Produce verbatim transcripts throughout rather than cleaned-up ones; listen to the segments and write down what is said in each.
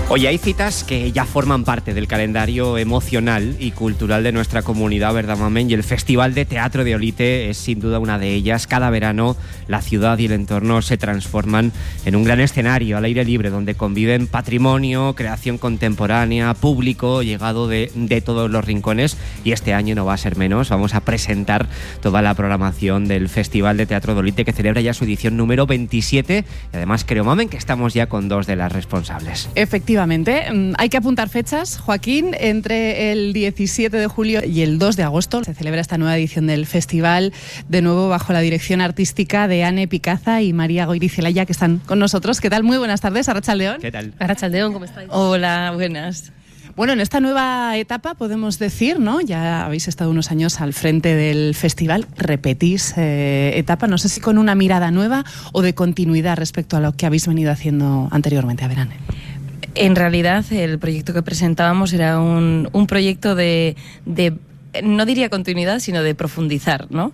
Oye, hay citas que ya forman parte del calendario emocional y cultural de nuestra comunidad, ¿verdad, Mamen? Y el Festival de Teatro de Olite es sin duda una de ellas. Cada verano la ciudad y el entorno se transforman en un gran escenario al aire libre donde conviven patrimonio, creación contemporánea, público llegado de, de todos los rincones, y este año no va a ser menos. Vamos a presentar toda la programación del Festival de Teatro de Olite, que celebra ya su edición número veintisiete, y además creo, Mamen, que estamos ya con dos de las responsables. Efectivamente. Hay que apuntar fechas, Joaquín. Entre el diecisiete de julio y el dos de agosto se celebra esta nueva edición del festival, de nuevo bajo la dirección artística de Ane Picaza y María Goirizelaya, que están con nosotros. ¿Qué tal? Muy buenas tardes, Arratsaldeon. ¿Qué tal? Arratsaldeon, ¿cómo estáis? Hola, buenas. Bueno, en esta nueva etapa podemos decir, ¿no? Ya habéis estado unos años al frente del festival, repetís eh, etapa, no sé si con una mirada nueva o de continuidad respecto a lo que habéis venido haciendo anteriormente. A ver, Ane. En realidad, el proyecto que presentábamos era un, un proyecto de, de, no diría continuidad, sino de profundizar, ¿no?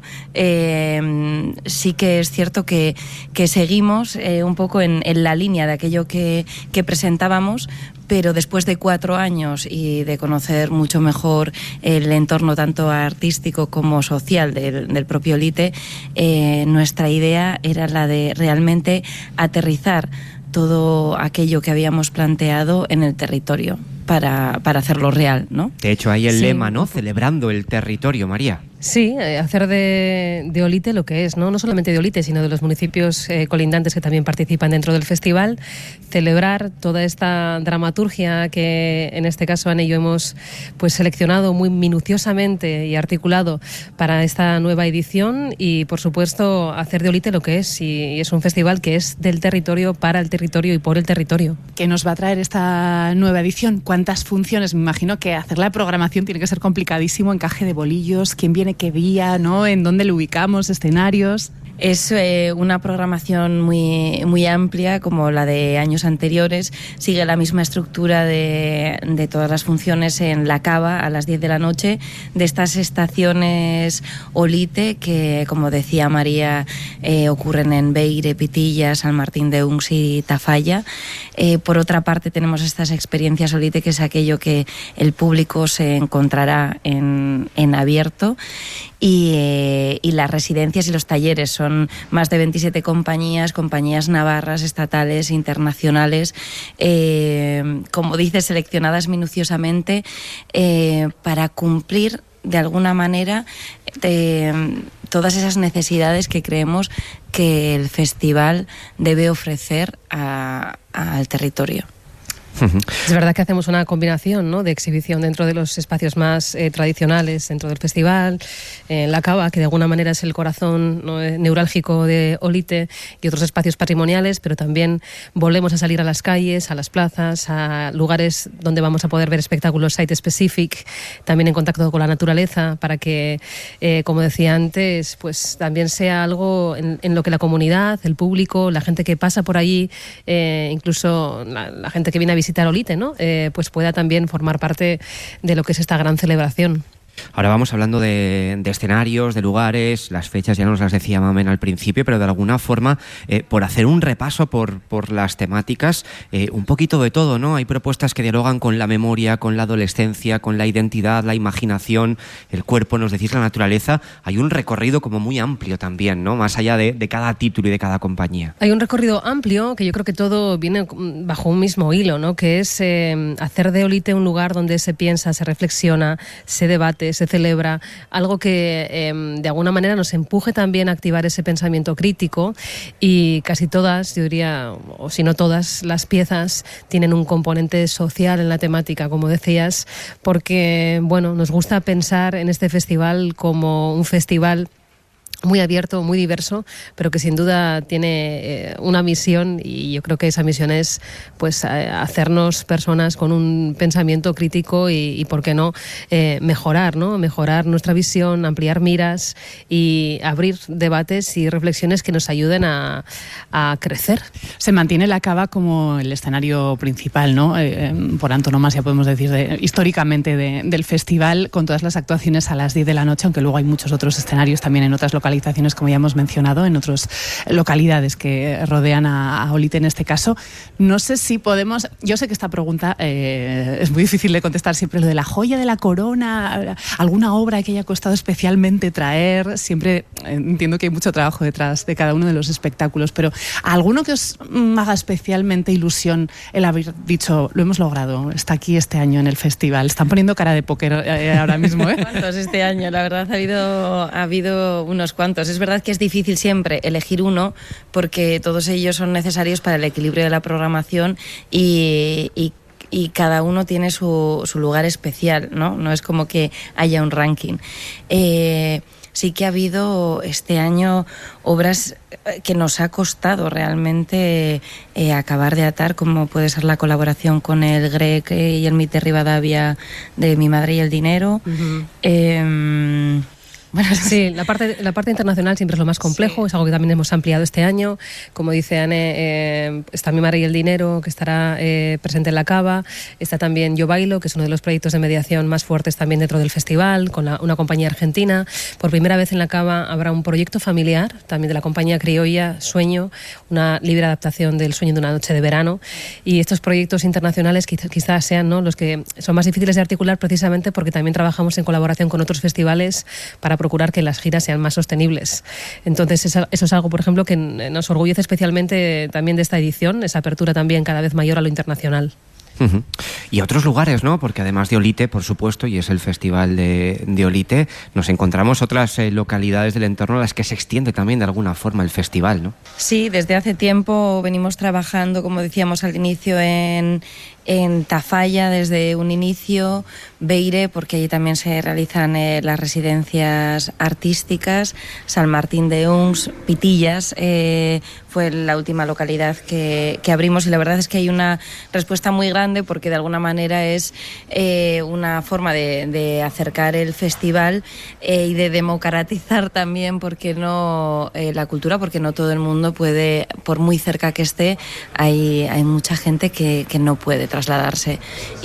Eh, sí que es cierto que, que seguimos eh, un poco en, en la línea de aquello que, que presentábamos, pero después de cuatro años y de conocer mucho mejor el entorno tanto artístico como social del, del propio Olite, eh, nuestra idea era la de realmente aterrizar todo aquello que habíamos planteado en el territorio para, para hacerlo real, ¿no? De hecho, hay el Sí. lema, ¿no? Celebrando el territorio, María. Sí, eh, hacer de, de Olite lo que es, ¿no? No solamente de Olite, sino de los municipios eh, colindantes que también participan dentro del festival. Celebrar toda esta dramaturgia que en este caso Ane y yo hemos pues seleccionado muy minuciosamente y articulado para esta nueva edición, y por supuesto hacer de Olite lo que es, y, y es un festival que es del territorio, para el territorio y por el territorio. ¿Qué nos va a traer esta nueva edición? ¿Cuántas funciones? Me imagino que hacer la programación tiene que ser complicadísimo, encaje de bolillos, quién viene qué día, ¿no? ¿En dónde lo ubicamos? ¿Escenarios? Es eh, una programación muy, muy amplia, como la de años anteriores. Sigue la misma estructura de, de todas las funciones en la Cava a las diez de la noche, de estas estaciones Olite que, como decía María, eh, ocurren en Beire, Pitilla, San Martín de Uns y Tafalla. Eh, por otra parte, tenemos estas experiencias Olite, que es aquello que el público se encontrará en, en abierto. Y, eh, y las residencias y los talleres son más de veintisiete compañías, compañías navarras, estatales, internacionales, eh, como dices, seleccionadas minuciosamente eh, para cumplir de alguna manera de, todas esas necesidades que creemos que el festival debe ofrecer a, al territorio. Es verdad que hacemos una combinación, ¿no?, de exhibición dentro de los espacios más eh, tradicionales dentro del festival, en eh, la Cava, que de alguna manera es el corazón, ¿no?, neurálgico de Olite, y otros espacios patrimoniales, pero también volvemos a salir a las calles, a las plazas, a lugares donde vamos a poder ver espectáculos site-specific, también en contacto con la naturaleza, para que, eh, como decía antes, pues también sea algo en, en lo que la comunidad, el público, la gente que pasa por allí, eh, incluso la, la gente que viene a visitar visitar Olite, ¿no? Eh, pues pueda también formar parte de lo que es esta gran celebración. Ahora vamos hablando de, de escenarios, de lugares, las fechas ya nos las decía Mamen al principio, pero de alguna forma, eh, por hacer un repaso por, por las temáticas, eh, un poquito de todo, ¿no? Hay propuestas que dialogan con la memoria, con la adolescencia, con la identidad, la imaginación, el cuerpo, nos decís la naturaleza. Hay un recorrido como muy amplio también, ¿no? Más allá de, de cada título y de cada compañía. Hay un recorrido amplio que yo creo que todo viene bajo un mismo hilo, ¿no? Que es eh, hacer de Olite un lugar donde se piensa, se reflexiona, se debate, se celebra, algo que eh, de alguna manera nos empuje también a activar ese pensamiento crítico, y casi todas, yo diría, o si no todas, las piezas tienen un componente social en la temática, como decías, porque, bueno, nos gusta pensar en este festival como un festival muy abierto, muy diverso, pero que sin duda tiene eh, una misión, y yo creo que esa misión es pues eh, hacernos personas con un pensamiento crítico y, y por qué no, eh, mejorar, ¿no? Mejorar nuestra visión, ampliar miras y abrir debates y reflexiones que nos ayuden a, a crecer. Se mantiene la Cava como el escenario principal, ¿no? Eh, por antonomasia, podemos decir, de, históricamente de, del festival, con todas las actuaciones a las diez de la noche, aunque luego hay muchos otros escenarios también en otras localidades localizaciones, como ya hemos mencionado, en otras localidades que rodean a, a Olite en este caso. No sé si podemos... Yo sé que esta pregunta eh, es muy difícil de contestar siempre, lo de la joya de la corona, alguna obra que haya costado especialmente traer. Siempre entiendo que hay mucho trabajo detrás de cada uno de los espectáculos, pero ¿alguno que os haga especialmente ilusión el haber dicho, lo hemos logrado, está aquí este año en el festival? Están poniendo cara de póker eh, ahora mismo, ¿eh? ¿Cuántos este año? La verdad ha habido, ha habido unos cuantos. Es verdad que es difícil siempre elegir uno porque todos ellos son necesarios para el equilibrio de la programación y, y y cada uno tiene su, su lugar especial, ¿no? No es como que haya un ranking. Eh, sí que ha habido este año obras que nos ha costado realmente eh, acabar de atar, como puede ser la colaboración con el Grec y el Mite Rivadavia de Mi Madre y el Dinero. Uh-huh. eh, Bueno, sí, la parte, la parte internacional siempre es lo más complejo, sí. Es algo que también hemos ampliado este año. Como dice Anne, eh, está Mi Madre y el Dinero, que estará eh, presente en la Cava. Está también Yo Bailo, que es uno de los proyectos de mediación más fuertes también dentro del festival, con la, una compañía argentina. Por primera vez en la Cava habrá un proyecto familiar, también de la compañía criolla Sueño, una libre adaptación del Sueño de una noche de verano. Y estos proyectos internacionales quizás, quizás sean, ¿no?, los que son más difíciles de articular, precisamente porque también trabajamos en colaboración con otros festivales para procurar que las giras sean más sostenibles. Entonces eso es algo, por ejemplo, que nos orgullece especialmente también de esta edición, esa apertura también cada vez mayor a lo internacional. Uh-huh. Y otros lugares, ¿no? Porque además de Olite, por supuesto, y es el festival de, de Olite, nos encontramos otras eh, localidades del entorno a las que se extiende también de alguna forma el festival, ¿no? Sí, desde hace tiempo venimos trabajando, como decíamos al inicio, en, en Tafalla desde un inicio, Beire, porque allí también se realizan eh, las residencias artísticas, San Martín de Uns, Pitillas, eh, fue la última localidad que, que abrimos, y la verdad es que hay una respuesta muy grande porque de alguna manera es eh, una forma de, de acercar el festival eh, y de democratizar también, porque no eh, la cultura, porque no todo el mundo puede, por muy cerca que esté, hay, hay mucha gente que, que no puede trasladarse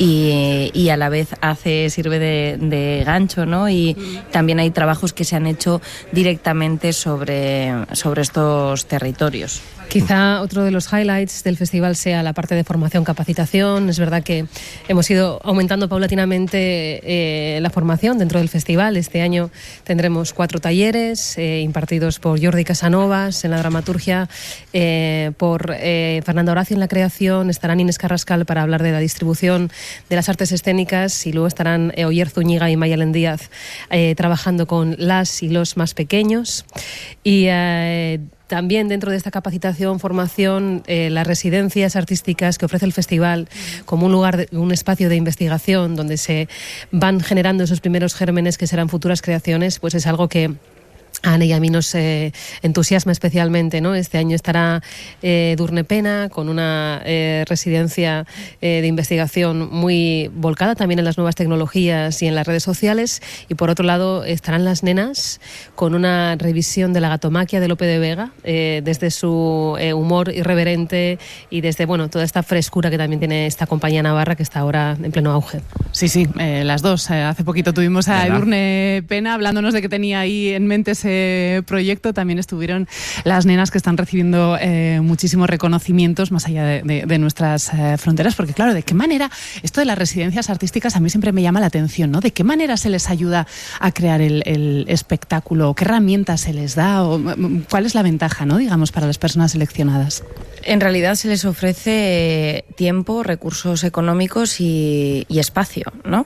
y, y a la vez hace sirve de, de gancho, ¿no? Y también hay trabajos que se han hecho directamente sobre, sobre estos territorios. Quizá otro de los highlights del festival sea la parte de formación-capacitación. Es verdad que hemos ido aumentando paulatinamente eh, la formación dentro del festival. Este año tendremos cuatro talleres eh, impartidos por Jordi Casanovas en la dramaturgia, eh, por eh, Fernando Horacio en la creación, estarán Inés Carrascal para hablar de la distribución de las artes escénicas, y luego estarán eh, Oyer Zúñiga y Mayalen Díaz eh, trabajando con las y los más pequeños. Y eh, también dentro de esta capacitación, formación, eh, las residencias artísticas que ofrece el festival como un lugar, de, un espacio de investigación donde se van generando esos primeros gérmenes que serán futuras creaciones, pues es algo que a Ana y a mí nos eh, entusiasma especialmente, ¿no? Este año estará eh, Edurne Pena con una eh, residencia eh, de investigación muy volcada también en las nuevas tecnologías y en las redes sociales, y por otro lado estarán Las Nenas con una revisión de la gatomaquia de Lope de Vega eh, desde su eh, humor irreverente y desde, bueno, toda esta frescura que también tiene esta compañía navarra que está ahora en pleno auge. Sí, sí, eh, las dos. Eh, hace poquito tuvimos a ¿verdad? Edurne Pena hablándonos de que tenía ahí en mente ese proyecto. También estuvieron Las Nenas, que están recibiendo eh, muchísimos reconocimientos más allá de, de, de nuestras eh, fronteras, porque claro, ¿de qué manera esto de las residencias artísticas a mí siempre me llama la atención, ¿no? ¿De qué manera se les ayuda a crear el, el espectáculo? ¿Qué herramientas se les da? ¿O cuál es la ventaja, ¿no?, digamos, para las personas seleccionadas? En realidad se les ofrece tiempo, recursos económicos y, y espacio, ¿no?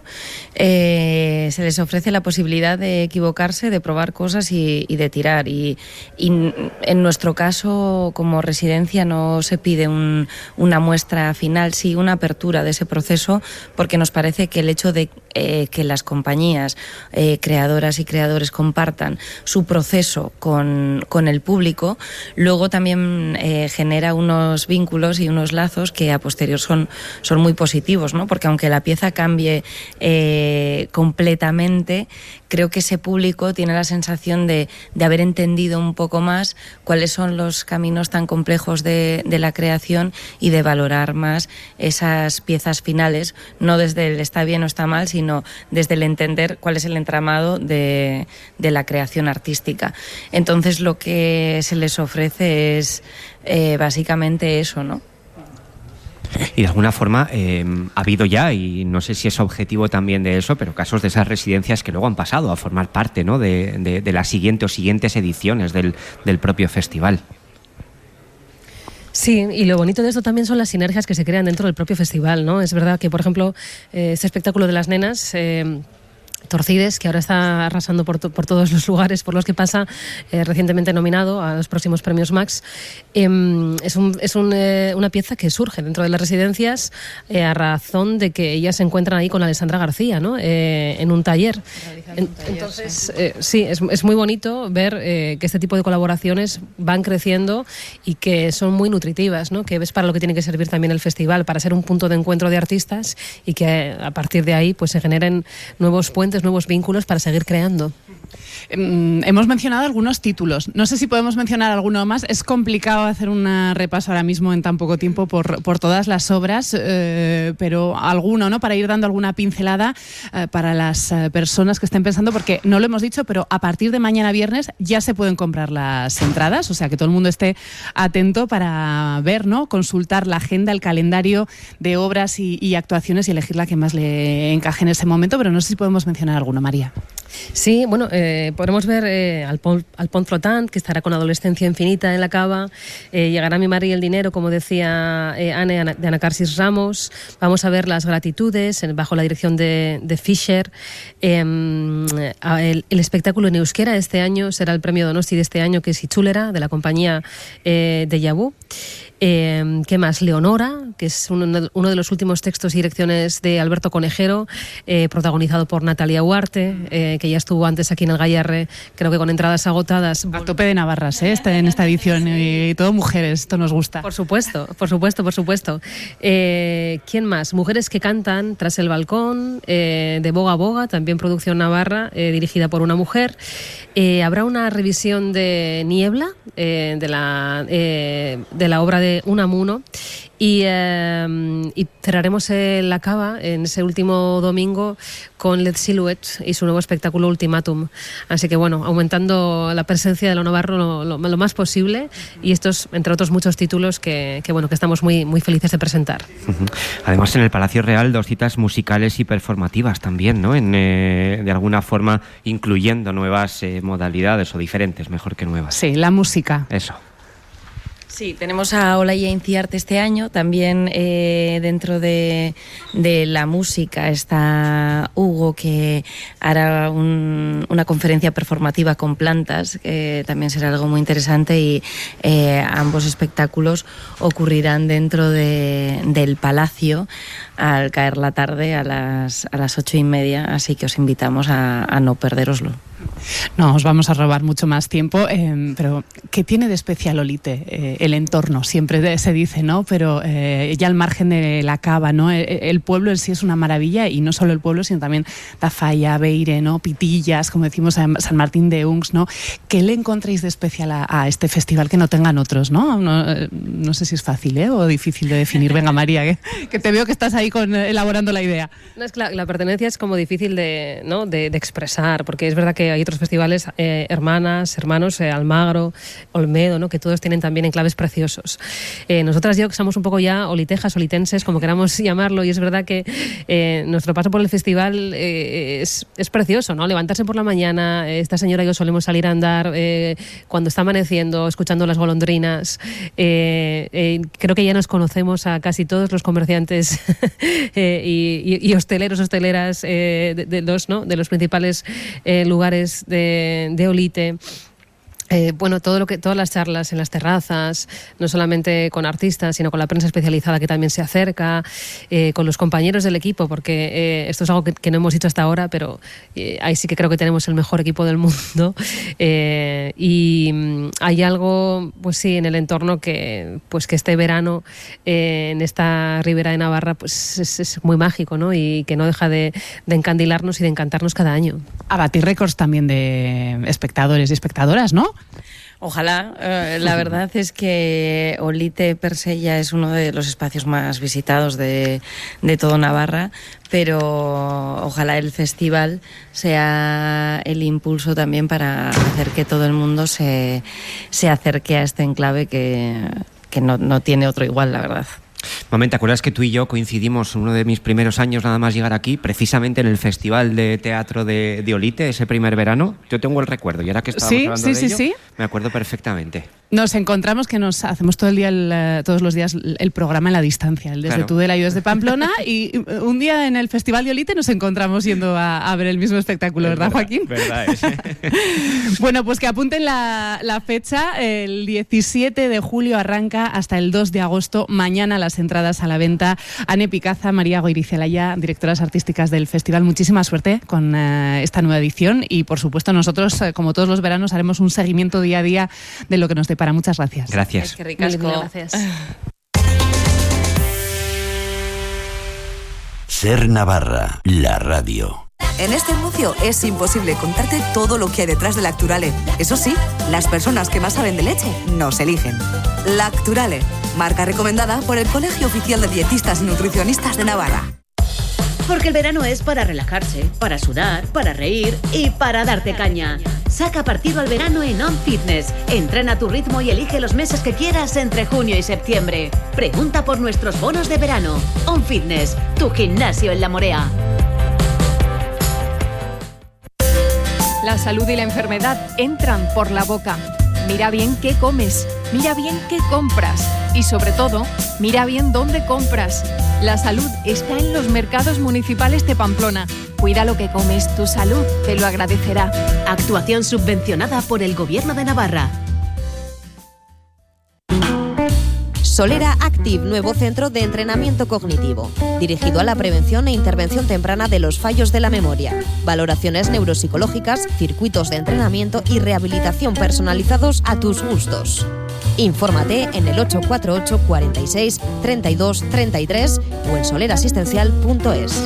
Eh, se les ofrece la posibilidad de equivocarse, de probar cosas y, y de tirar. Y, y en nuestro caso, como residencia, no se pide un, una muestra final, sí una apertura de ese proceso, porque nos parece que el hecho de eh, que las compañías eh, creadoras y creadores compartan su proceso con, con el público, luego también eh, genera un unos vínculos y unos lazos que a posterior son, son muy positivos, ¿no? Porque aunque la pieza cambie eh, completamente, creo que ese público tiene la sensación de, de haber entendido un poco más cuáles son los caminos tan complejos de, de la creación y de valorar más esas piezas finales, no desde el está bien o está mal, sino sino desde el entender cuál es el entramado de, de la creación artística. Entonces lo que se les ofrece es eh, básicamente eso, ¿no? Y de alguna forma eh, ha habido ya, y no sé si es objetivo también de eso, pero casos de esas residencias que luego han pasado a formar parte, ¿no?, de, de, de las siguientes o siguientes ediciones del, del propio festival. Sí, y lo bonito de esto también son las sinergias que se crean dentro del propio festival, ¿no? Es verdad que, por ejemplo, eh, este espectáculo de las nenas... Eh, Torcides, que ahora está arrasando por, to por todos los lugares por los que pasa, eh, recientemente nominado a los próximos premios Max. Eh, es un, es un, eh, una pieza que surge dentro de las residencias eh, a razón de que ellas se encuentran ahí con Alessandra García, ¿no? eh, en un taller. En, entonces, eh, sí, es, es muy bonito ver eh, que este tipo de colaboraciones van creciendo y que son muy nutritivas, ¿no? Que es para lo que tiene que servir también el festival, para ser un punto de encuentro de artistas y que a partir de ahí pues se generen nuevos puentes, nuevos vínculos para seguir creando. Hemos mencionado algunos títulos. No sé si podemos mencionar alguno más. Es complicado hacer un repaso ahora mismo en tan poco tiempo por, por todas las obras, eh, pero alguno, ¿no? Para ir dando alguna pincelada eh, para las eh, personas que estén pensando, porque no lo hemos dicho, pero a partir de mañana viernes ya se pueden comprar las entradas, o sea que todo el mundo esté atento para ver, ¿no? Consultar la agenda, el calendario de obras y, y actuaciones y elegir la que más le encaje en ese momento, pero no sé si podemos mencionar alguno, María. Sí, bueno, eh, podremos ver eh, al, Pont, al Pont Flotant, que estará con Adolescencia Infinita en la cava, eh, llegará Mi Mar y el Dinero, como decía eh, Anne, de Ana Carsis Ramos, vamos a ver Las Gratitudes, bajo la dirección de, de Fischer, eh, el, el espectáculo en euskera este año será el premio Donosti de este año, que es Itzulera, de la compañía eh, de Yabú. Eh, ¿Qué más? Leonora, que es uno, uno de los últimos textos y direcciones de Alberto Conejero, eh, protagonizado por Natalia Huarte, eh, que ya estuvo antes aquí en el Gallarre, creo que con entradas agotadas. A tope de navarras, ¿eh? Está en esta edición, y todo mujeres, esto nos gusta. Por supuesto, por supuesto, por supuesto. Eh, ¿Quién más? Mujeres que cantan, Tras el balcón, eh, de Boga Boga, también producción navarra, eh, dirigida por una mujer. Eh, habrá una revisión de Niebla, eh, de, la, eh, de la obra de Unamuno, y, eh, y cerraremos en la cava en ese último domingo con Led Silhouette y su nuevo espectáculo Ultimátum. Así que bueno, aumentando la presencia de lo navarro lo, lo, lo más posible, y estos, entre otros muchos títulos que, que bueno, que estamos muy, muy felices de presentar. Uh-huh. Además, en el Palacio Real, dos citas musicales y performativas también, ¿no? En, eh, de alguna forma incluyendo nuevas eh, modalidades, o diferentes, mejor que nuevas. Sí, la música. Eso. Sí, tenemos a Olaya Inciarte este año. También eh, dentro de, de la música está Hugo, que hará un, una conferencia performativa con plantas, que también será algo muy interesante, y eh, ambos espectáculos ocurrirán dentro de, del Palacio al caer la tarde a las, a las ocho y media, así que os invitamos a, a no perderoslo. No, os vamos a robar mucho más tiempo, eh, pero ¿qué tiene de especial Olite? Eh, el entorno, siempre se dice, ¿no? Pero eh, ya al margen de la cava, ¿no? El, el pueblo en sí es una maravilla, y no solo el pueblo, sino también Tafalla, Beire, ¿no? Pitillas, como decimos, San Martín de Unx, ¿no? ¿Qué le encontréis de especial a, a este festival que no tengan otros, ¿no? No, no sé si es fácil, ¿eh? O difícil de definir. Venga, María, que, que te veo que estás ahí con, elaborando la idea. No, es que la, la pertenencia es como difícil de, ¿no? de, de expresar, porque es verdad que hay otros festivales, eh, hermanas, hermanos, eh, Almagro, Olmedo, ¿no? Que todos tienen también enclaves preciosos. Eh, nosotras ya somos un poco ya olitejas, olitenses, como queramos llamarlo, y es verdad que eh, nuestro paso por el festival eh, es, es precioso, ¿no? Levantarse por la mañana, eh, esta señora y yo solemos salir a andar eh, cuando está amaneciendo, escuchando las golondrinas. Eh, eh, creo que ya nos conocemos a casi todos los comerciantes eh, y, y, y hosteleros, hosteleras eh, de, de, los, ¿no? de los principales eh, lugares de, de Olite. Eh, bueno, todo lo que, todas las charlas en las terrazas, no solamente con artistas, sino con la prensa especializada que también se acerca, eh, con los compañeros del equipo, porque eh, esto es algo que, que no hemos dicho hasta ahora, pero eh, ahí sí que creo que tenemos el mejor equipo del mundo. Eh, y mm, hay algo, pues sí, en el entorno que, pues que este verano eh, en esta Ribera de Navarra, pues es, es muy mágico, ¿no? Y que no deja de, de encandilarnos y de encantarnos cada año. A batir récords también de espectadores y espectadoras, ¿no? Ojalá. Eh, la verdad es que Olite per se ya es uno de los espacios más visitados de, de todo Navarra, pero ojalá el festival sea el impulso también para hacer que todo el mundo se, se acerque a este enclave que, que no, no tiene otro igual, la verdad. Mami, ¿te acuerdas que tú y yo coincidimos uno de mis primeros años nada más llegar aquí, precisamente en el Festival de Teatro de, de Olite, ese primer verano? Yo tengo el recuerdo, y ahora que estábamos sí, hablando sí, de sí, ello, sí. me acuerdo perfectamente. Nos encontramos que nos hacemos todo el día, el, todos los días, el programa en la distancia, el desde Claro. Tudela y yo desde Pamplona, y un día en el Festival de Olite nos encontramos yendo a, a ver el mismo espectáculo, ¿verdad, verdad, Joaquín? Verdad es. Bueno, pues que apunten la, la fecha, el diecisiete de julio arranca hasta el dos de agosto, mañana las entradas a la venta. Ane Picaza, María Goirizelaya, directoras artísticas del festival, muchísima suerte con eh, esta nueva edición y por supuesto nosotros, eh, como todos los veranos, haremos un seguimiento día a día de lo que nos depara. Muchas gracias. Gracias. Ay, qué ricasco. Mil gracias. Ser Navarra, la radio. En este anuncio es imposible contarte todo lo que hay detrás de Lacturale. Eso sí, las personas que más saben de leche nos eligen. Lacturale, marca recomendada por el Colegio Oficial de Dietistas y Nutricionistas de Navarra. Porque el verano es para relajarse, para sudar, para reír y para darte caña. Saca partido al verano en On Fitness. Entrena a tu ritmo y elige los meses que quieras entre junio y septiembre. Pregunta por nuestros bonos de verano. On Fitness, tu gimnasio en La Morea. La salud y la enfermedad entran por la boca. Mira bien qué comes, mira bien qué compras y sobre todo, mira bien dónde compras. La salud está en los mercados municipales de Pamplona. Cuida lo que comes, tu salud te lo agradecerá. Actuación subvencionada por el Gobierno de Navarra. Solera Active, nuevo centro de entrenamiento cognitivo, dirigido a la prevención e intervención temprana de los fallos de la memoria, valoraciones neuropsicológicas, circuitos de entrenamiento y rehabilitación personalizados a tus gustos. Infórmate en el ocho cuatro ocho, cuarenta y seis, treinta y dos, treinta y tres o en solerasistencial punto es.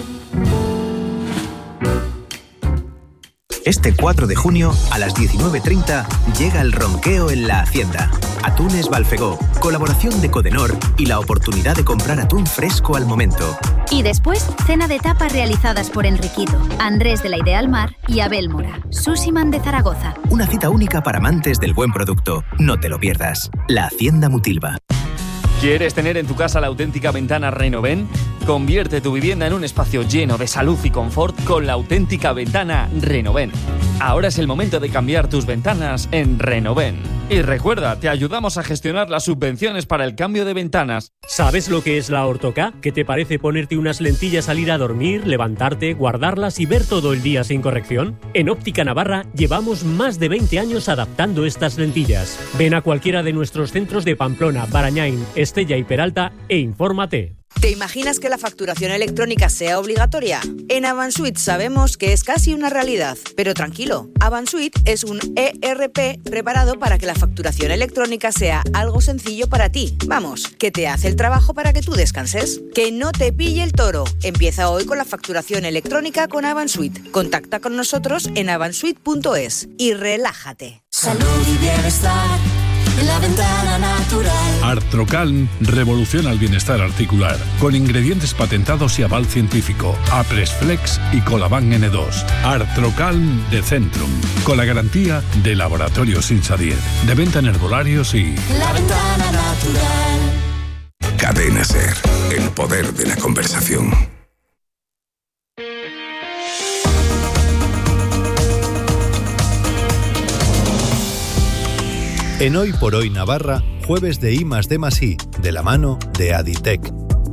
Este cuatro de junio, a las diecinueve treinta, llega el ronqueo en la Hacienda. Atunes Balfegó, colaboración de Codenor y la oportunidad de comprar atún fresco al momento. Y después, cena de tapas realizadas por Enriquito, Andrés de la Ideal Mar y Abel Mora, Susiman de Zaragoza. Una cita única para amantes del buen producto. No te lo pierdas. La Hacienda Mutilva. ¿Quieres tener en tu casa la auténtica ventana Renoven? Convierte tu vivienda en un espacio lleno de salud y confort con la auténtica ventana Renoven. Ahora es el momento de cambiar tus ventanas en Renoven. Y recuerda, te ayudamos a gestionar las subvenciones para el cambio de ventanas. ¿Sabes lo que es la Ortoca? ¿Qué te parece ponerte unas lentillas al ir a dormir, levantarte, guardarlas y ver todo el día sin corrección? En Óptica Navarra llevamos más de veinte años adaptando estas lentillas. Ven a cualquiera de nuestros centros de Pamplona, Barañáin, Estella y Peralta e infórmate. ¿Te imaginas que la facturación electrónica sea obligatoria? En Avansuit sabemos que es casi una realidad, pero tranquilo, Avansuit es un E R P preparado para que la facturación electrónica sea algo sencillo para ti. Vamos, que te hace el trabajo para que tú descanses. Que no te pille el toro. Empieza hoy con la facturación electrónica con Avansuit. Contacta con nosotros en avansuit punto es y relájate. Salud y bienestar. La ventana natural. Artrocalm revoluciona el bienestar articular con ingredientes patentados y aval científico. Apresflex y Colaban N dos. Artrocalm de Centrum, con la garantía de Laboratorios Insadier, de venta en herbolarios y... La ventana natural. Cadena Ser, el poder de la conversación. En Hoy por Hoy Navarra, jueves de I más D más I, de la mano de Aditec.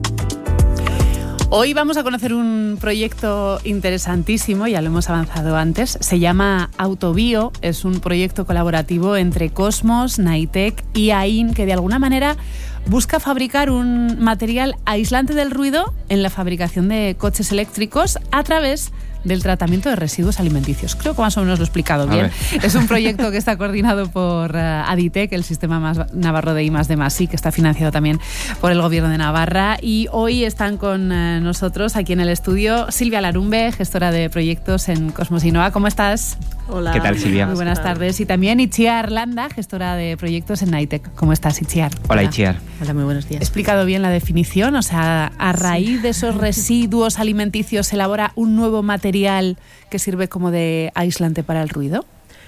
Hoy vamos a conocer un proyecto interesantísimo, ya lo hemos avanzado antes, se llama Autobio, es un proyecto colaborativo entre Cosmos, Naitec y A I N que de alguna manera busca fabricar un material aislante del ruido en la fabricación de coches eléctricos a través del tratamiento de residuos alimenticios. Creo que más o menos lo he explicado bien. Es un proyecto que está coordinado por uh, Aditec, el sistema más navarro de I más D más I, que está financiado también por el Gobierno de Navarra. Y hoy están con uh, nosotros aquí en el estudio Silvia Larumbe, gestora de proyectos en Cosmos Innova. ¿Cómo estás? Hola. ¿Qué tal, Silvia? Muy buenas tardes. Y también Itziar Landa, gestora de proyectos en Nitec. ¿Cómo estás, Itziar? Hola, Itziar. Hola, muy buenos días. ¿He explicado bien la definición? O sea, a raíz de esos residuos alimenticios se elabora un nuevo material que sirve como de aislante para el ruido.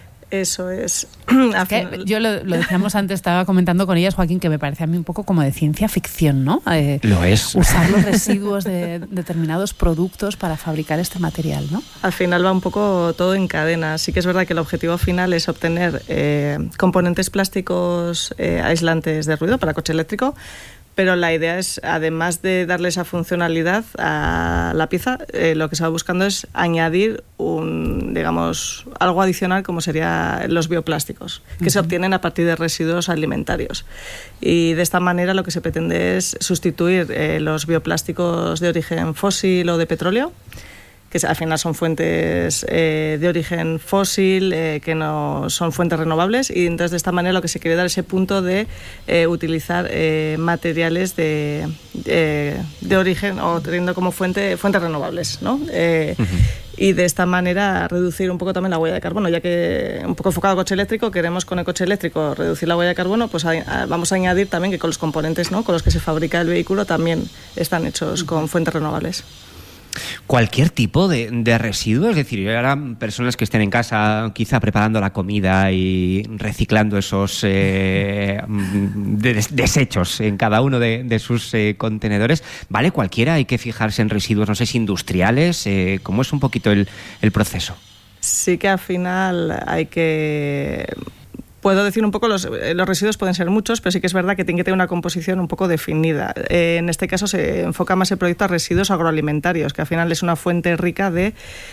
Eso es. Es que yo lo, lo decíamos antes, estaba comentando con ellas, Joaquín, que me parece a mí un poco como de ciencia ficción, ¿no? Eh, lo es. Usar los residuos de determinados productos para fabricar este material, ¿no? Al final va un poco todo en cadena. Sí que es verdad que el objetivo final es obtener eh, componentes plásticos eh, aislantes de ruido para coche eléctrico, pero la idea es, además de darle esa funcionalidad a la pieza, eh, lo que se va buscando es añadir un, digamos, algo adicional, como serían los bioplásticos, que uh-huh. se obtienen a partir de residuos alimentarios. Y de esta manera lo que se pretende es sustituir eh, los bioplásticos de origen fósil o de petróleo, que al final son fuentes eh, de origen fósil, eh, que no son fuentes renovables, y entonces de esta manera lo que se quiere dar ese punto de eh, utilizar eh, materiales de, de, de origen o teniendo como fuente fuentes renovables, ¿no? Eh, uh-huh. Y de esta manera reducir un poco también la huella de carbono, ya que un poco enfocado al coche eléctrico, queremos con el coche eléctrico reducir la huella de carbono, pues a, a, vamos a añadir también que con los componentes, ¿no?, con los que se fabrica el vehículo también están hechos uh-huh. con fuentes renovables. Cualquier tipo de, de residuo, es decir, ahora personas que estén en casa quizá preparando la comida y reciclando esos eh, des- desechos en cada uno de, de sus eh, contenedores, ¿vale cualquiera? Hay que fijarse en residuos, no sé si industriales, eh, ¿cómo es un poquito el, el proceso? Sí que al final hay que... Puedo decir un poco, los, los residuos pueden ser muchos, pero sí que es verdad que tienen que tener una composición un poco definida. Eh, en este caso se enfoca más el proyecto a residuos agroalimentarios, que al final es una fuente rica de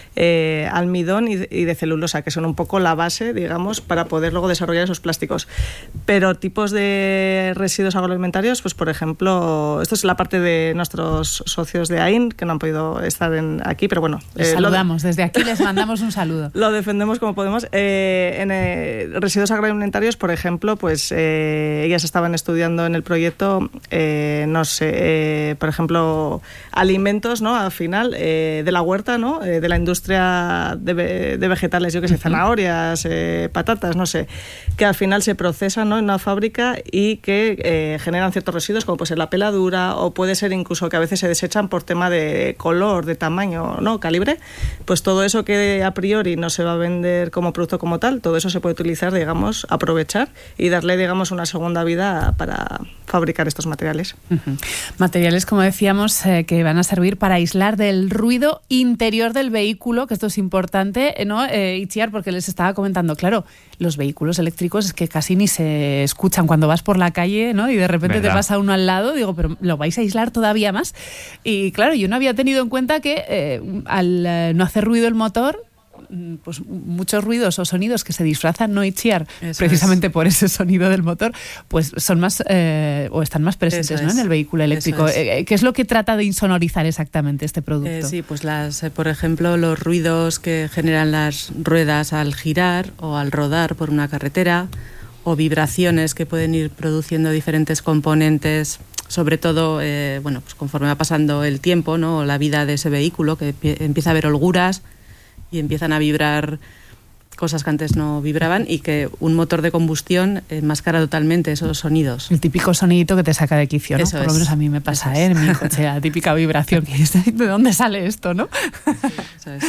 eh, almidón y de, y de celulosa, que son un poco la base, digamos, para poder luego desarrollar esos plásticos. Pero tipos de residuos agroalimentarios, pues por ejemplo, esto es la parte de nuestros socios de A I N, que no han podido estar en, aquí, pero bueno. Les eh, saludamos, lo, desde aquí les mandamos un saludo. Lo defendemos como podemos. Eh, en eh, residuos agroalimentarios, por ejemplo, pues eh, ellas estaban estudiando en el proyecto, eh, no sé, eh, por ejemplo, alimentos, ¿no?, al final, eh, de la huerta, ¿no?, eh, de la industria de, de vegetales, yo que sé, uh-huh. zanahorias, eh, patatas, no sé, que al final se procesan, ¿no?, en una fábrica y que eh, generan ciertos residuos, como puede ser la peladura, o puede ser incluso que a veces se desechan por tema de color, de tamaño, ¿no?, calibre. Pues todo eso que a priori no se va a vender como producto como tal, todo eso se puede utilizar, digamos, aprovechar y darle, digamos, una segunda vida para fabricar estos materiales. Uh-huh. Materiales, como decíamos, eh, que van a servir para aislar del ruido interior del vehículo, que esto es importante, ¿no, eh, Itziar? Porque les estaba comentando, claro, los vehículos eléctricos es que casi ni se escuchan cuando vas por la calle, ¿no?, y de repente ¿verdad? Te pasa uno al lado, digo, pero ¿lo vais a aislar todavía más? Y claro, yo no había tenido en cuenta que eh, al eh, no hacer ruido el motor, pues muchos ruidos o sonidos que se disfrazan, no Itziar, precisamente es. por ese sonido del motor, pues son más eh, o están más presentes, ¿no?, en el vehículo eléctrico. Es. Eh, ¿Qué es lo que trata de insonorizar exactamente este producto? Eh, sí, pues las, eh, por ejemplo, los ruidos que generan las ruedas al girar o al rodar por una carretera, o vibraciones que pueden ir produciendo diferentes componentes, sobre todo, eh, bueno, pues conforme va pasando el tiempo, ¿no?, o la vida de ese vehículo, que empieza a haber holguras y empiezan a vibrar cosas que antes no vibraban, y que un motor de combustión enmascara totalmente esos sonidos. El típico sonidito que te saca de quicio, ¿no? Eso Por lo menos a mí me pasa, ¿eh? En mi coche, la típica vibración que dice, ¿de dónde sale esto, no? Sí, eso es.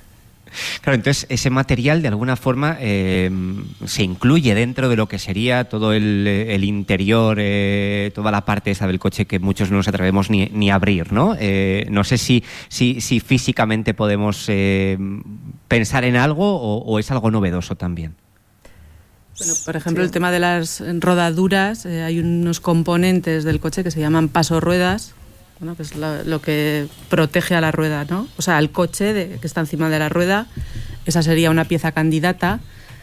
Claro, entonces ese material de alguna forma eh, se incluye dentro de lo que sería todo el, el interior, eh, toda la parte esa del coche que muchos no nos atrevemos ni, ni a abrir, ¿no? Eh, no sé si, si, si físicamente podemos eh, pensar en algo o, o es algo novedoso también. Bueno, por ejemplo, sí. el tema de las rodaduras, eh, hay unos componentes del coche que se llaman pasorruedas, bueno, que es lo, lo que protege a la rueda, ¿no? O sea, al coche de, que está encima de la rueda. Esa sería una pieza candidata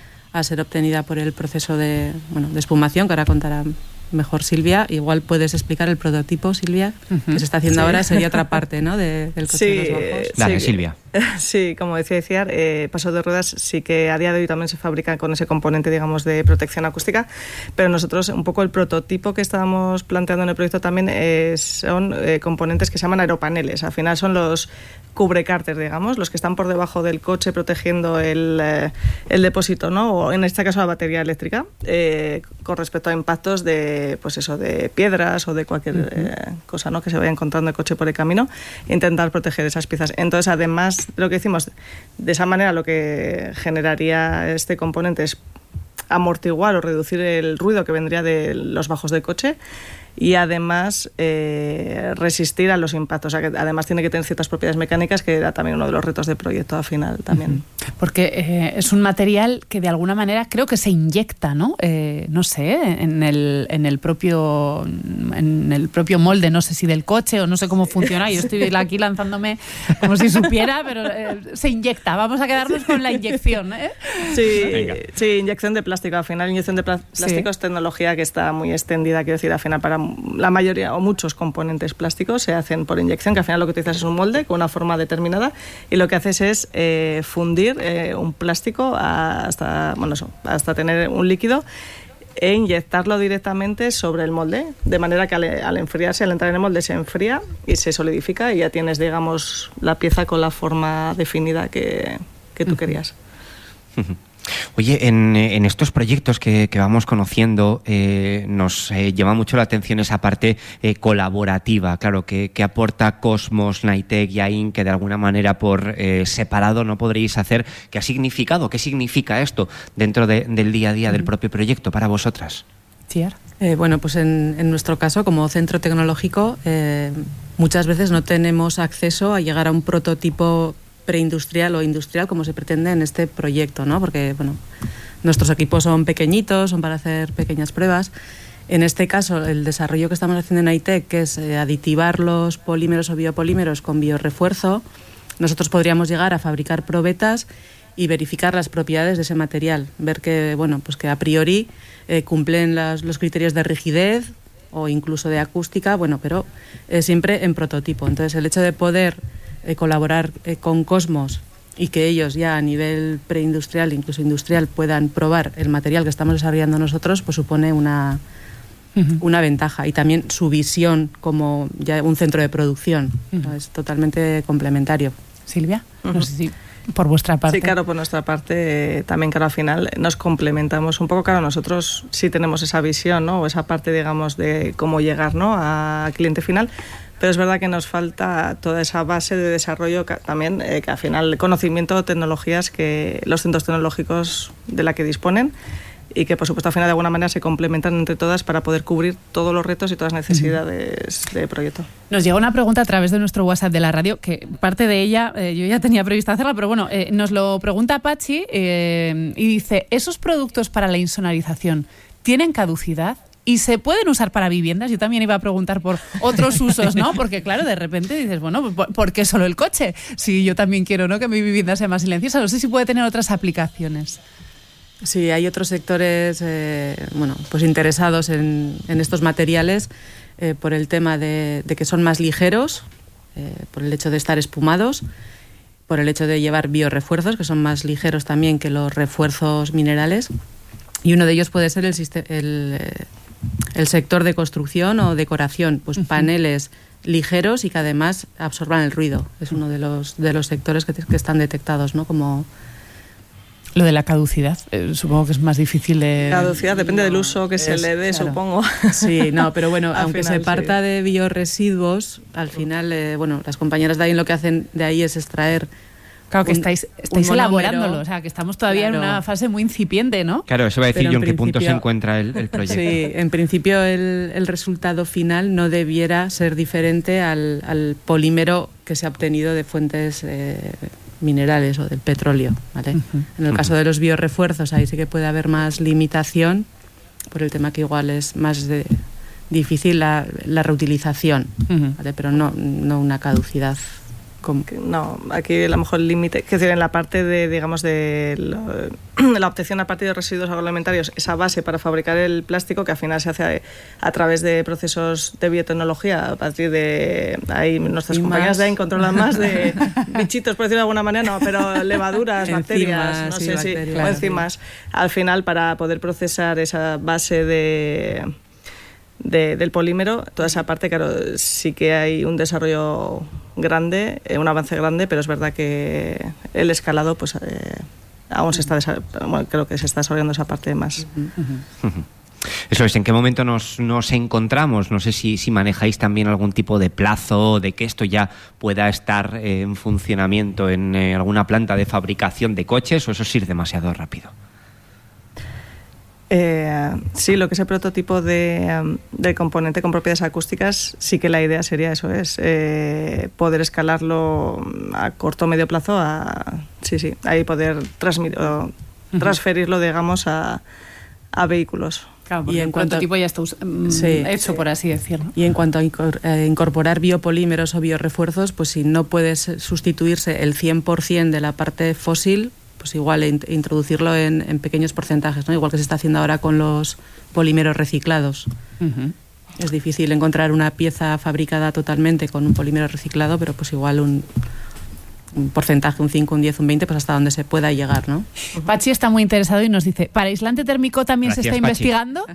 a ser obtenida por el proceso de, bueno, de espumación, que ahora contará mejor Silvia. Igual puedes explicar el prototipo, Silvia, uh-huh. que se está haciendo sí. ahora, sería otra parte, ¿no?, de, del coche sí, de los bajos. Dale, sí. Silvia. Sí, como decía Iciar, eh, paso de ruedas sí que a día de hoy también se fabrican con ese componente, digamos, de protección acústica, pero nosotros un poco el prototipo que estábamos planteando en el proyecto también es, son eh, componentes que se llaman aeropaneles. Al final son los cubrecárter, digamos, los que están por debajo del coche protegiendo el, eh, el depósito, ¿no? O en este caso la batería eléctrica, eh, con respecto a impactos de, pues eso, de piedras o de cualquier uh-huh. eh, cosa, ¿no? Que se vaya encontrando el coche por el camino, intentar proteger esas piezas. Entonces, además de lo que decimos, de esa manera lo que generaría este componente es amortiguar o reducir el ruido que vendría de los bajos del coche y además eh, resistir a los impactos. O sea, que además tiene que tener ciertas propiedades mecánicas, que era también uno de los retos del proyecto al final también. Porque eh, es un material que de alguna manera creo que se inyecta, ¿no? Eh, no sé, en el, en el propio en el propio molde, no sé si del coche o no sé cómo funciona. Yo estoy aquí lanzándome como si supiera, pero eh, se inyecta. Vamos a quedarnos con la inyección, ¿eh? Sí, sí, inyección de plástico. Al final, inyección de plástico sí. es tecnología que está muy extendida, quiero decir, al final para la mayoría o muchos componentes plásticos se hacen por inyección, que al final lo que utilizas es un molde con una forma determinada y lo que haces es eh, fundir eh, un plástico hasta, bueno, eso, hasta tener un líquido e inyectarlo directamente sobre el molde, de manera que al, al enfriarse, al entrar en el molde se enfría y se solidifica y ya tienes, digamos, la pieza con la forma definida que, que tú querías. Oye, en, en estos proyectos que, que vamos conociendo eh, nos eh, llama mucho la atención esa parte eh, colaborativa, claro, que, que aporta Cosmos, Knightec y A I N, que de alguna manera por eh, separado no podréis hacer. ¿Qué ha significado? ¿Qué significa esto dentro de, del día a día del propio proyecto para vosotras? Eh, bueno, pues en, en nuestro caso, como centro tecnológico, eh, muchas veces no tenemos acceso a llegar a un prototipo preindustrial o industrial como se pretende en este proyecto, ¿no? Porque, bueno, nuestros equipos son pequeñitos, son para hacer pequeñas pruebas. En este caso, el desarrollo que estamos haciendo en Knightec, que es eh, aditivar los polímeros o biopolímeros con biorrefuerzo, nosotros podríamos llegar a fabricar probetas y verificar las propiedades de ese material, ver que, bueno, pues que a priori eh, cumplen las, los criterios de rigidez o incluso de acústica, bueno, pero eh, siempre en prototipo. Entonces, el hecho de poder Eh, colaborar eh, con Cosmos y que ellos ya a nivel preindustrial, incluso industrial, puedan probar el material que estamos desarrollando nosotros, pues supone una, uh-huh. una ventaja. Y también su visión como ya un centro de producción. Uh-huh. Es totalmente complementario. Silvia, uh-huh. no sé si por vuestra parte. Sí, claro, por nuestra parte eh, también, claro, al final nos complementamos un poco. Claro, nosotros sí tenemos esa visión, ¿no? O esa parte, digamos, de cómo llegar, ¿no?, a cliente final. Pero es verdad que nos falta toda esa base de desarrollo que, también, eh, que al final el conocimiento, tecnologías que los centros tecnológicos de la que disponen y que por supuesto al final de alguna manera se complementan entre todas para poder cubrir todos los retos y todas las necesidades uh-huh. de proyecto. Nos llega una pregunta a través de nuestro WhatsApp de la radio, que parte de ella eh, yo ya tenía previsto hacerla, pero bueno, eh, nos lo pregunta Pachi eh, y dice, ¿esos productos para la insonorización tienen caducidad? ¿Y se pueden usar para viviendas? Yo también iba a preguntar por otros usos, ¿no? Porque claro, de repente dices, bueno, ¿por qué solo el coche? Si yo también quiero, ¿no?, que mi vivienda sea más silenciosa. No sé si puede tener otras aplicaciones. Sí, hay otros sectores eh, bueno, pues interesados en, en estos materiales eh, por el tema de, de que son más ligeros, eh, por el hecho de estar espumados, por el hecho de llevar biorrefuerzos, que son más ligeros también que los refuerzos minerales. Y uno de ellos puede ser el, el, el sector de construcción o decoración, pues uh-huh. paneles ligeros y que además absorban el ruido. Es uno de los, de los sectores que, que están detectados, ¿no?, como... Lo de la caducidad, eh, supongo que es más difícil de... Caducidad depende no, del uso que es, se le dé, claro. supongo. Sí, no, pero bueno, aunque final, se parta sí. de biorresiduos, al final, eh, bueno, las compañeras de ahí lo que hacen de ahí es extraer... Claro, que un, estáis, estáis elaborándolo, o sea, que estamos todavía claro. en una fase muy incipiente, ¿no? Claro, eso va a decir yo en qué punto se encuentra el, el proyecto. Sí, en principio el, el resultado final no debiera ser diferente al, al polímero que se ha obtenido de fuentes eh, minerales o del petróleo, ¿vale? Uh-huh. En el uh-huh. caso de los biorrefuerzos, ahí sí que puede haber más limitación, por el tema que igual es más de, difícil la, la reutilización, uh-huh. ¿vale? Pero no, no una caducidad ¿Cómo? No, aquí a lo mejor el límite, es decir, en la parte de, digamos, de lo, la obtención a partir de residuos agroalimentarios, esa base para fabricar el plástico, que al final se hace a, a través de procesos de biotecnología, a partir de, ahí nuestras y compañías más. de ahí controlan más de bichitos, por decirlo de alguna manera, no, pero levaduras, bacterias, no sí, sé si, sí, o enzimas, al final para poder procesar esa base de... De, del polímero, toda esa parte, claro, sí que hay un desarrollo grande, eh, un avance grande, pero es verdad que el escalado, pues eh, aún se está, bueno, creo que se está desarrollando esa parte más. Uh-huh. Uh-huh. Eso es, ¿en qué momento nos, nos encontramos? No sé si, si manejáis también algún tipo de plazo de que esto ya pueda estar eh, en funcionamiento en eh, alguna planta de fabricación de coches, o eso es ir demasiado rápido. Eh, sí, lo que es el prototipo de, de componente con propiedades acústicas, sí que la idea sería eso, es eh, poder escalarlo a corto o medio plazo, a, sí, sí, ahí poder transmitir, o transferirlo, digamos, a, a vehículos. Claro, y en cuanto prototipo ya está um, sí, hecho, sí. por así decirlo. Y en cuanto a incorporar biopolímeros o biorefuerzos, pues si no puedes sustituirse el cien por ciento de la parte fósil, pues igual introducirlo en, en pequeños porcentajes, ¿no? Igual que se está haciendo ahora con los polímeros reciclados. Uh-huh. Es difícil encontrar una pieza fabricada totalmente con un polímero reciclado, pero pues igual un, un porcentaje, un cinco, un diez, un veinte, pues hasta donde se pueda llegar, ¿no? Pachi está muy interesado y nos dice, ¿para aislante térmico también Gracias, se está Pachi. investigando?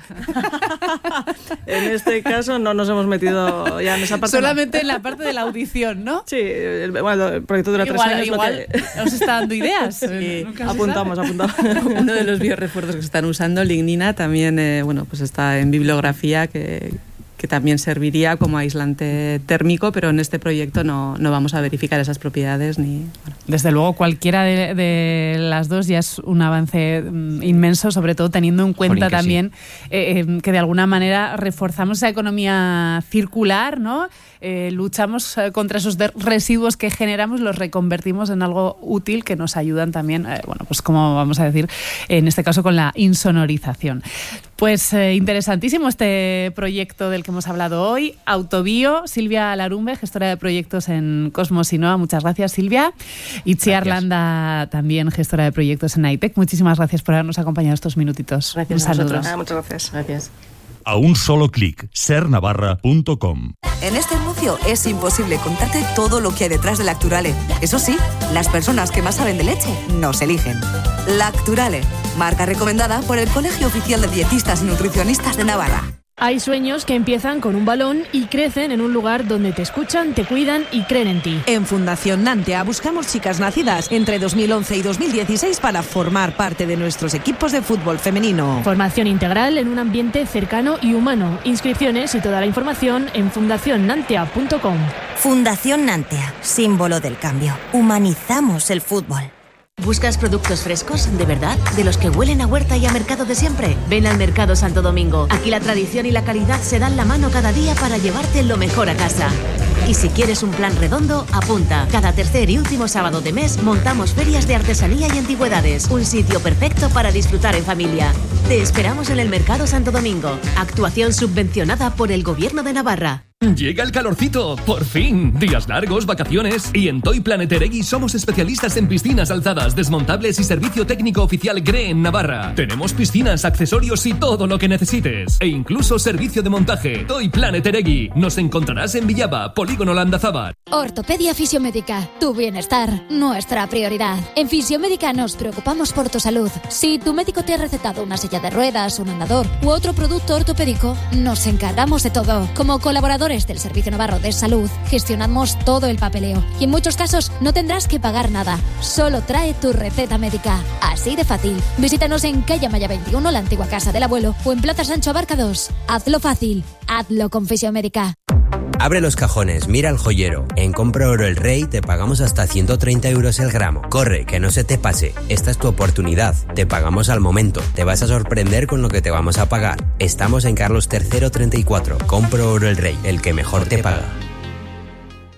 En este caso no nos hemos metido ya en esa parte. Solamente no. en la parte de la audición, ¿no? Sí, el, bueno, el proyecto dura igual, tres años. Igual que... nos está dando ideas. Sí, apuntamos, apuntamos. Uno de los biorefuerzos que se están usando, lignina, también eh, bueno, pues está en bibliografía que... que también serviría como aislante térmico, pero en este proyecto no, no vamos a verificar esas propiedades ni... Bueno. Desde luego, cualquiera de, de las dos ya es un avance inmenso, sobre todo teniendo en cuenta también sí. eh, que de alguna manera reforzamos esa economía circular, ¿no? Eh, luchamos contra esos residuos que generamos, los reconvertimos en algo útil que nos ayudan también, eh, bueno, pues como vamos a decir, en este caso con la insonorización. Pues eh, interesantísimo este proyecto del que hemos hablado hoy. Autobio, Silvia Larumbe, gestora de proyectos en Cosmos Innova. Muchas gracias, Silvia. Itziar Landa, también gestora de proyectos en Aitec. Muchísimas gracias por habernos acompañado estos minutitos. Gracias. Un saludo. Ah, muchas gracias. Gracias. A un solo clic, ser navarra punto com. En este anuncio es imposible contarte todo lo que hay detrás de Lacturale. Eso sí, las personas que más saben de leche nos eligen. Lacturale, marca recomendada por el Colegio Oficial de Dietistas y Nutricionistas de Navarra. Hay sueños que empiezan con un balón y crecen en un lugar donde te escuchan, te cuidan y creen en ti. En Fundación Nantea buscamos chicas nacidas entre dos mil once y dos mil dieciséis para formar parte de nuestros equipos de fútbol femenino. Formación integral en un ambiente cercano y humano. Inscripciones y toda la información en fundación nantea punto com. Fundación Nantea, símbolo del cambio. Humanizamos el fútbol. ¿Buscas productos frescos, de verdad? ¿De los que huelen a huerta y a mercado de siempre? Ven al Mercado Santo Domingo. Aquí la tradición y la calidad se dan la mano cada día para llevarte lo mejor a casa. Y si quieres un plan redondo, apunta. Cada tercer y último sábado de mes montamos ferias de artesanía y antigüedades. Un sitio perfecto para disfrutar en familia. Te esperamos en el Mercado Santo Domingo. Actuación subvencionada por el Gobierno de Navarra. Llega el calorcito, por fin. Días largos, vacaciones. Y en Toy Planet Eregui somos especialistas en piscinas alzadas, desmontables y servicio técnico oficial G R E en Navarra. Tenemos piscinas, accesorios y todo lo que necesites. E incluso servicio de montaje. Toy Planet Eregui. Nos encontrarás en Villaba, Polígono Landazábal. Ortopedia Fisiomédica. Tu bienestar, nuestra prioridad. En Fisiomédica nos preocupamos por tu salud. Si tu médico te ha recetado una silla de ruedas, un andador u otro producto ortopédico, nos encargamos de todo. Como colaboradores del Servicio Navarro de Salud, gestionamos todo el papeleo y en muchos casos no tendrás que pagar nada. Solo trae tu receta médica. Así de fácil. Visítanos en calle Maya veintiuno, la antigua casa del abuelo, o en Plaza Sancho Abarca dos. Hazlo fácil. Hazlo con Fisiomédica. Abre los cajones, mira al joyero. En Compra Oro El Rey te pagamos hasta ciento treinta euros el gramo. Corre, que no se te pase. Esta es tu oportunidad. Te pagamos al momento. Te vas a sorprender con lo que te vamos a pagar. Estamos en Carlos tercero treinta y cuatro. Compra Oro El Rey, el que mejor te paga.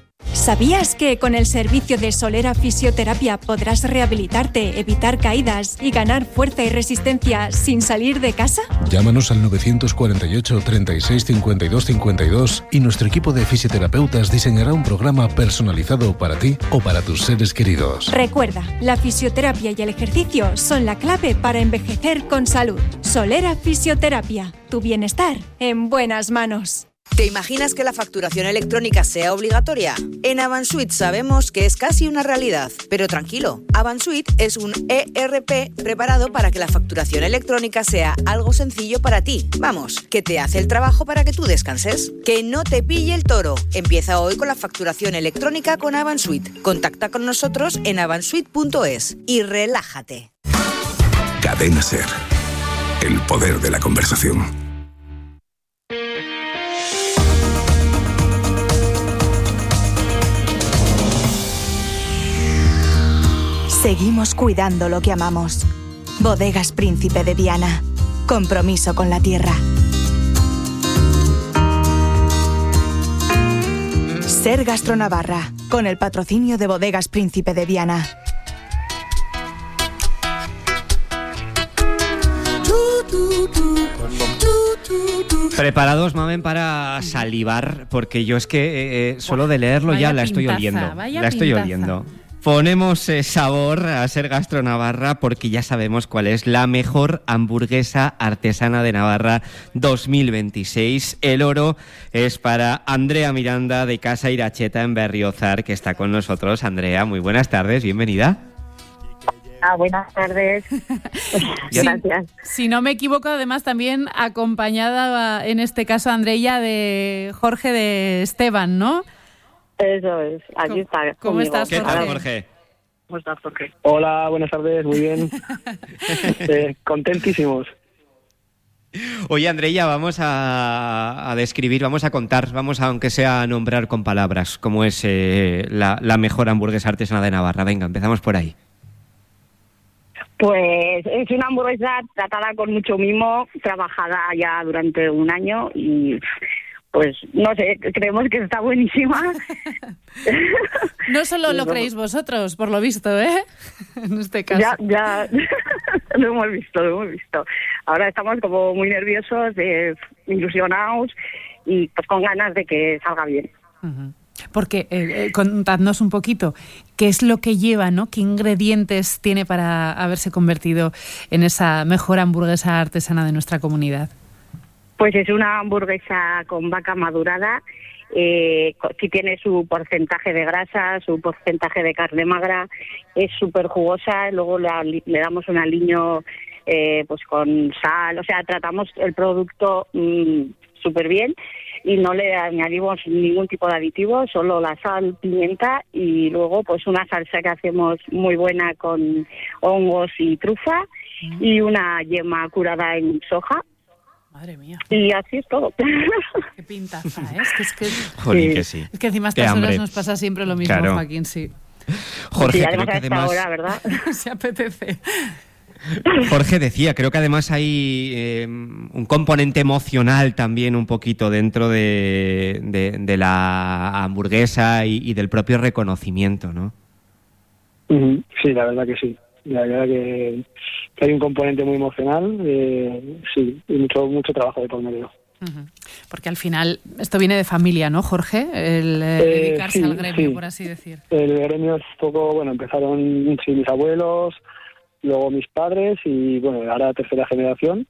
¿Sabías que con el servicio de Solera Fisioterapia podrás rehabilitarte, evitar caídas y ganar fuerza y resistencia sin salir de casa? Llámanos al novecientos cuarenta y ocho, treinta y seis, cincuenta y dos cincuenta y dos y nuestro equipo de fisioterapeutas diseñará un programa personalizado para ti o para tus seres queridos. Recuerda, la fisioterapia y el ejercicio son la clave para envejecer con salud. Solera Fisioterapia, tu bienestar en buenas manos. ¿Te imaginas que la facturación electrónica sea obligatoria? En Avansuit sabemos que es casi una realidad, pero tranquilo, Avansuit es un E R P preparado para que la facturación electrónica sea algo sencillo para ti. Vamos, que te hace el trabajo para que tú descanses. Que no te pille el toro. Empieza hoy con la facturación electrónica con Avansuit. Contacta con nosotros en avansuit punto es y relájate. Cadena SER. El poder de la conversación. Seguimos cuidando lo que amamos. Bodegas Príncipe de Viana. Compromiso con la tierra. Ser Gastronavarra, con el patrocinio de Bodegas Príncipe de Viana. Preparados, mamen, para salivar, porque yo es que eh, solo de leerlo vaya ya la estoy pintaza, oliendo. vaya La estoy pintaza. oliendo. Ponemos eh, sabor a Ser Gastronavarra porque ya sabemos cuál es la mejor hamburguesa artesana de Navarra dos mil veintiséis. El oro es para Andrea Miranda de Casa Iracheta en Berriozar, que está con nosotros. Andrea, muy buenas tardes, bienvenida. Ah, buenas tardes. Gracias. Si, si no me equivoco, además también acompañada en este caso, Andrea, de Jorge de Esteban, ¿no? Eso es, aquí está. ¿Cómo conmigo. estás, ¿Qué tal, Jorge? ¿Cómo estás, Jorge? Hola, buenas tardes, muy bien. eh, contentísimos. Oye, Andrea, vamos a, a describir, vamos a contar, vamos a, aunque sea a nombrar con palabras, cómo es eh, la, la mejor hamburguesa artesana de Navarra. Venga, empezamos por ahí. Pues es una hamburguesa tratada con mucho mimo, trabajada ya durante un año y... Pues no sé, creemos que está buenísima. No solo Sí, lo vamos. creéis vosotros, por lo visto, ¿eh? En este caso. Ya, ya lo hemos visto, lo hemos visto. Ahora estamos como muy nerviosos, eh, ilusionados y pues con ganas de que salga bien. Uh-huh. Porque, eh, eh, contadnos un poquito, ¿qué es lo que lleva, ¿no? ¿Qué ingredientes tiene para haberse convertido en esa mejor hamburguesa artesana de nuestra comunidad? Pues es una hamburguesa con vaca madurada, eh, que tiene su porcentaje de grasa, su porcentaje de carne magra, es súper jugosa, luego la, le damos un aliño eh, pues con sal, o sea, tratamos el producto mmm, súper bien y no le añadimos ningún tipo de aditivo, solo la sal, pimienta y luego pues una salsa que hacemos muy buena con hongos y trufa mm. y una yema curada en soja. Madre mía. Y así es todo. Qué pintaza, ¿eh? Es que, es que, Jolín, que sí. Es que encima a Qué estas hambre. horas nos pasa siempre lo mismo, Claro. Joaquín, sí. Jorge, sí, creo además que a esta además... hora, ¿verdad? Se apetece. Jorge decía, creo que además hay eh, un componente emocional también un poquito dentro de, de, de la hamburguesa y, y del propio reconocimiento, ¿no? Uh-huh. Sí, la verdad que sí. La verdad que, que hay un componente muy emocional, eh, sí, y mucho mucho trabajo de por medio. Uh-huh. Porque al final esto viene de familia, ¿no, Jorge? El eh, Eh, dedicarse sí, al gremio, sí. por así decir. El gremio es poco, bueno, empezaron sí, mis abuelos, luego mis padres y, bueno, ahora tercera generación.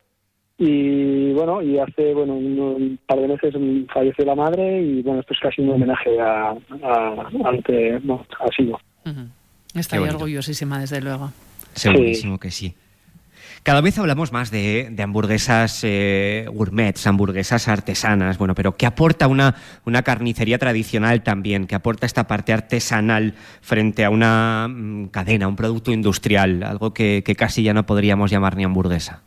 Y, bueno, y hace, bueno, un, un par de meses falleció la madre y, bueno, esto es casi un homenaje a, a, a lo que, no, ha sido. Uh-huh. Estoy orgullosísima, desde luego. Segurísimo sí. que sí. Cada vez hablamos más de, de hamburguesas eh, gourmets, hamburguesas artesanas, bueno, pero ¿qué aporta una, una carnicería tradicional también? ¿Qué aporta esta parte artesanal frente a una mm, cadena, un producto industrial, algo que, que casi ya no podríamos llamar ni hamburguesa?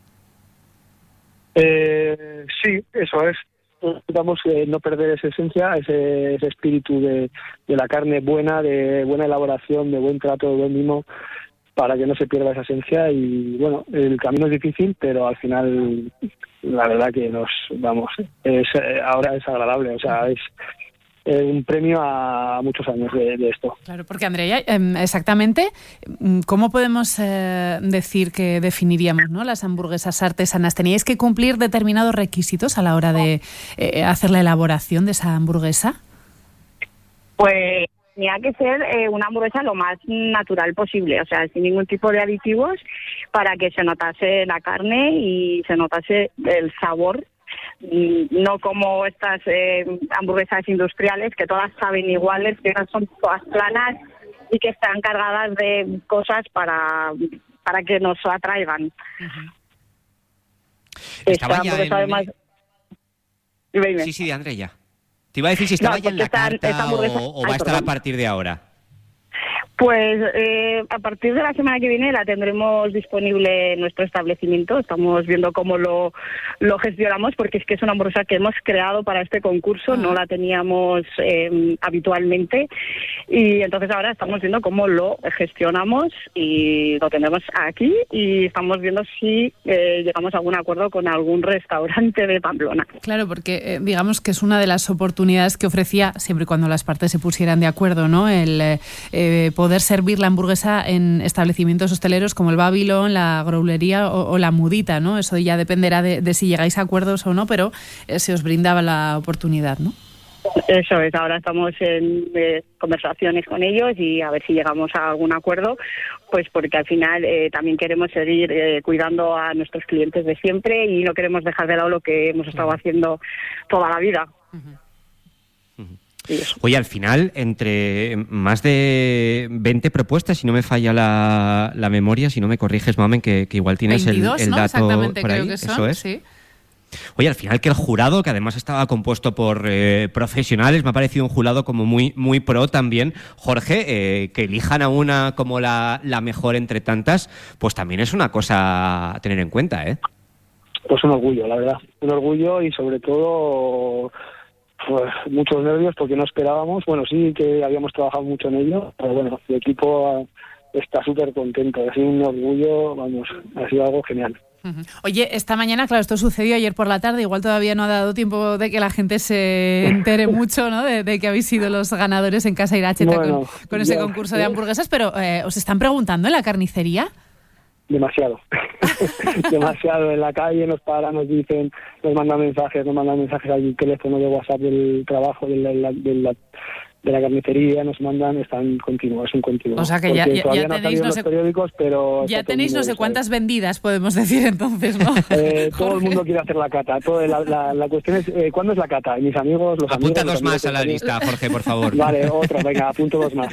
Eh, sí, eso es. Intentamos eh, no perder esa esencia, ese, ese espíritu de, de la carne buena, de buena elaboración, de buen trato, de buen mimo, para que no se pierda esa esencia. Y bueno, el camino es difícil, pero al final la verdad que nos vamos es, eh, ahora es agradable, o sea, es eh, un premio a muchos años de, de esto. Claro, porque Andrea, exactamente, ¿cómo podemos eh, decir que definiríamos, ¿no?, las hamburguesas artesanas? ¿Teníais que cumplir determinados requisitos a la hora de eh, hacer la elaboración de esa hamburguesa? Pues tenía que ser eh, una hamburguesa lo más natural posible, o sea, sin ningún tipo de aditivos, para que se notase la carne y se notase el sabor, no como estas eh, hamburguesas industriales que todas saben iguales, que son todas planas y que están cargadas de cosas para, para que nos atraigan. Uh-huh. Esta hamburguesa en... además... Dime. Sí, sí, Andrea. Te iba a decir si estaba no, ya en la esta, carta esta hamburguesa... o, o va a estar a partir de ahora. Pues eh, a partir de la semana que viene la tendremos disponible en nuestro establecimiento. Estamos viendo cómo lo, lo gestionamos, porque es que es una hamburguesa que hemos creado para este concurso, no la teníamos eh, habitualmente, y entonces ahora estamos viendo cómo lo gestionamos y lo tendremos aquí, y estamos viendo si eh, llegamos a algún acuerdo con algún restaurante de Pamplona. Claro, porque eh, digamos que es una de las oportunidades que ofrecía, siempre y cuando las partes se pusieran de acuerdo, ¿no?, el eh, poder poder servir la hamburguesa en establecimientos hosteleros como el Babylon, la Growlería o, o la Mudita, ¿no? Eso ya dependerá de, de si llegáis a acuerdos o no, pero eh, se os brindaba la oportunidad, ¿no? Eso es, ahora estamos en eh, conversaciones con ellos y a ver si llegamos a algún acuerdo, pues porque al final eh, también queremos seguir eh, cuidando a nuestros clientes de siempre y no queremos dejar de lado lo que hemos estado haciendo toda la vida. Uh-huh. Oye, al final, entre más de veinte propuestas, si no me falla la, la memoria, si no me corriges, Mamen, que, que igual tienes veintidós, el, el ¿no? dato Exactamente, por ahí. creo que son, eso es. Sí. Oye, al final que el jurado, que además estaba compuesto por eh, profesionales, me ha parecido un jurado como muy muy pro también, Jorge, eh, que elijan a una como la, la mejor entre tantas, pues también es una cosa a tener en cuenta, ¿eh? Pues un orgullo, la verdad. Un orgullo y sobre todo... Pues muchos nervios porque no esperábamos, bueno, sí que habíamos trabajado mucho en ello, pero bueno, el equipo está súper contento, ha sido un orgullo, vamos, ha sido algo genial. Uh-huh. Oye, esta mañana, claro, esto sucedió ayer por la tarde, igual todavía no ha dado tiempo de que la gente se entere mucho, ¿no?, de, de que habéis sido los ganadores en Casa Iracheta bueno, con, con ese ya, concurso de hamburguesas, pero eh, ¿os están preguntando en la carnicería? Demasiado, demasiado. En la calle nos paran, nos dicen, nos mandan mensajes, nos mandan mensajes al teléfono de WhatsApp del trabajo, de la, de la, de la carnicería, nos mandan, están continuo, es un continuo. O sea que ya, ya, todavía ya no tenéis no sé, los periódicos, pero ya tenéis no sé cuántas ¿sabes? vendidas, podemos decir entonces, ¿no? Eh, todo el mundo quiere hacer la cata. Todo, la, la, la cuestión es, eh, ¿cuándo es la cata? Mis amigos, los Apunta amigos, dos más a la lista, Jorge, por favor. Vale, otro, venga, apunto dos más.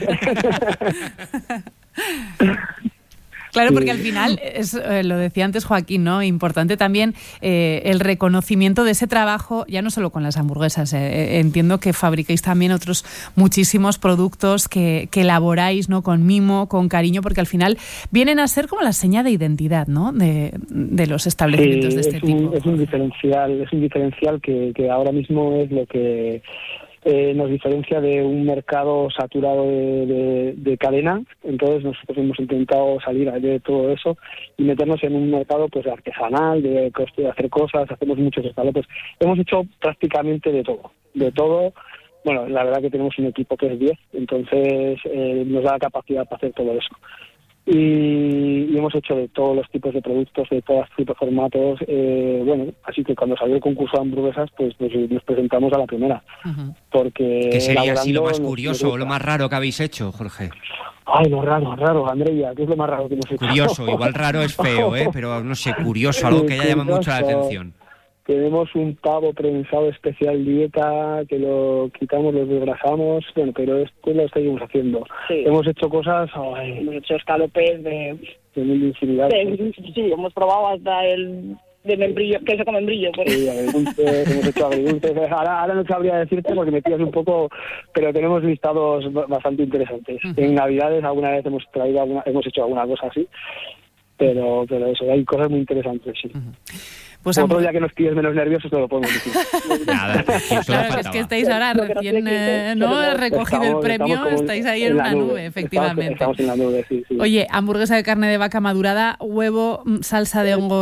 Claro, porque al final, es, eh, lo decía antes Joaquín, ¿no?, importante también eh, el reconocimiento de ese trabajo, ya no solo con las hamburguesas, eh, entiendo que fabricáis también otros muchísimos productos que, que elaboráis, ¿no?, con mimo, con cariño, porque al final vienen a ser como la seña de identidad, ¿no?, de, de los establecimientos sí, de este es tipo. Un, es un diferencial, es un diferencial que, que ahora mismo es lo que... Eh, nos diferencia de un mercado saturado de, de, de cadena. Entonces nosotros hemos intentado salir de todo eso y meternos en un mercado pues artesanal, de, de hacer cosas, hacemos muchos escalopes. Hemos hecho prácticamente de todo, de todo. Bueno, la verdad que tenemos un equipo que es diez, entonces eh, nos da la capacidad para hacer todo eso. Y, y hemos hecho de todos los tipos de productos, de todos los tipos de formatos, eh, bueno, así que cuando salió el concurso de hamburguesas, pues, pues nos presentamos a la primera. Uh-huh. Porque ¿qué sería así lo más curioso o lo más raro que habéis hecho, Jorge? Ay, lo raro, raro, Andrea, ¿qué es lo más raro que hemos hecho? Curioso, igual raro es feo, ¿eh? Pero no sé, curioso, algo que haya llamado mucho la atención. Tenemos un pavo prensado especial dieta, que lo quitamos, lo desgrasamos, bueno, pero esto lo seguimos haciendo. Sí. Hemos hecho cosas... Ay, hemos hecho escalopes de... De mil infinidad. Sí, sí, hemos probado hasta el... de membrillo, queso con membrillo. Por sí, agridulces, hemos hecho agridulces. Ahora, ahora no sabría decirte porque me pillas un poco, pero tenemos listados bastante interesantes. Uh-huh. En Navidades alguna vez hemos traído alguna, hemos hecho alguna cosa así, pero, pero eso, hay cosas muy interesantes, sí. Uh-huh. Pues otro día que nos pilles menos nerviosos te lo podemos decir. Nada, claro, es que estáis ahora recién eh, no recogido el premio, estáis ahí en, en una nube, nube efectivamente. Estamos, estamos en la nube, sí, sí. Oye, hamburguesa de carne de vaca madurada, huevo, salsa de hongo